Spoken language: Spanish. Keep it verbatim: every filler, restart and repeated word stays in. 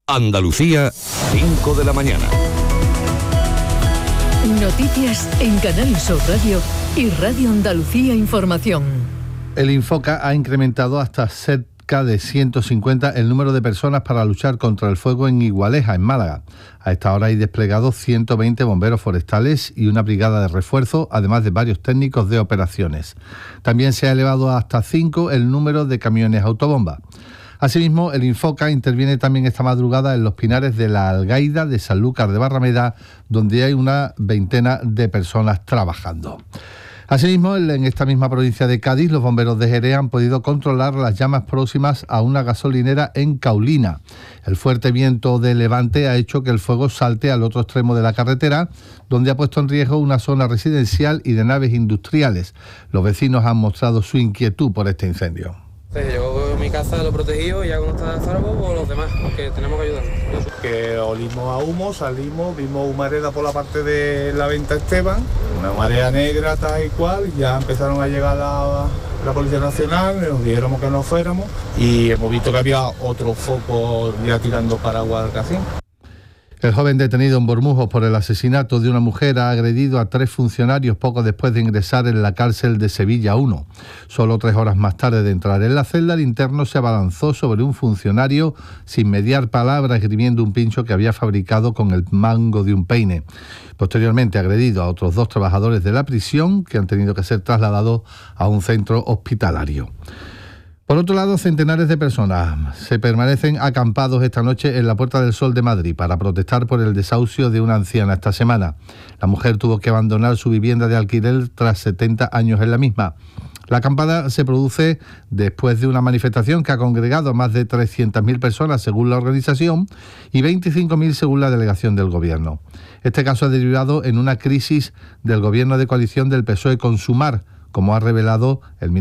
Andalucía, cinco de la mañana. Noticias en Canal Sur Radio y Radio Andalucía Información. El Infoca ha incrementado hasta cerca de ciento cincuenta el número de personas para luchar contra el fuego en Igualeja, en Málaga. A esta hora hay desplegados ciento veinte bomberos forestales y una brigada de refuerzo, además de varios técnicos de operaciones. También se ha elevado hasta cinco el número de camiones autobomba. Asimismo, el Infoca interviene también esta madrugada en los pinares de la Algaida de Sanlúcar de Barrameda, donde hay una veintena de personas trabajando. Asimismo, en esta misma provincia de Cádiz, los bomberos de Jerez han podido controlar las llamas próximas a una gasolinera en Caulina. El fuerte viento de levante ha hecho que el fuego salte al otro extremo de la carretera, donde ha puesto en riesgo una zona residencial y de naves industriales. Los vecinos han mostrado su inquietud por este incendio. Yo mi casa lo protegido y ya cuando está a salvo, pues los demás, que tenemos que ayudar. Que olimos a humo, salimos, vimos humareda por la parte de la venta Esteban, una marea negra tal y cual, ya empezaron a llegar la, la Policía Nacional, nos dijeron que no fuéramos y hemos visto que había otro foco ya tirando para Guadalcacín. El joven detenido en Bormujos por el asesinato de una mujer ha agredido a tres funcionarios poco después de ingresar en la cárcel de Sevilla uno. Solo tres horas más tarde de entrar en la celda, el interno se abalanzó sobre un funcionario sin mediar palabra, esgrimiendo un pincho que había fabricado con el mango de un peine. Posteriormente ha agredido a otros dos trabajadores de la prisión que han tenido que ser trasladados a un centro hospitalario. Por otro lado, centenares de personas se permanecen acampados esta noche en la Puerta del Sol de Madrid para protestar por el desahucio de una anciana esta semana. La mujer tuvo que abandonar su vivienda de alquiler tras setenta años en la misma. La acampada se produce después de una manifestación que ha congregado a más de trescientas mil personas según la organización y veinticinco mil según la delegación del Gobierno. Este caso ha derivado en una crisis del Gobierno de coalición del P S O E con Sumar, como ha revelado el ministro